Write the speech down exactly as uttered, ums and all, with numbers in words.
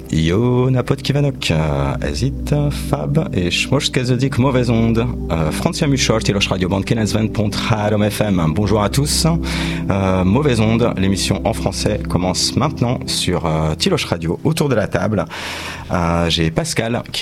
Jo, Napot Kivanok, Ezit, Fab és most kezdődik Mauvaise Onde, francia műsor, Tilos Rádióban kilencven pont három F M. Bonjour à tous. Euh, Mauvaise Onde, l'émission en français commence maintenant sur euh, Tilos Radio. Autour de la table, euh, j'ai Pascal qui